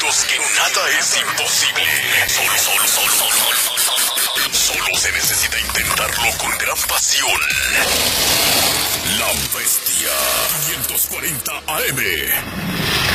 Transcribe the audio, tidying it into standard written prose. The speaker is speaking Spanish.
demostrarnos que nada es imposible. Solo se necesita intentarlo con gran pasión. La Bestia 540 AM.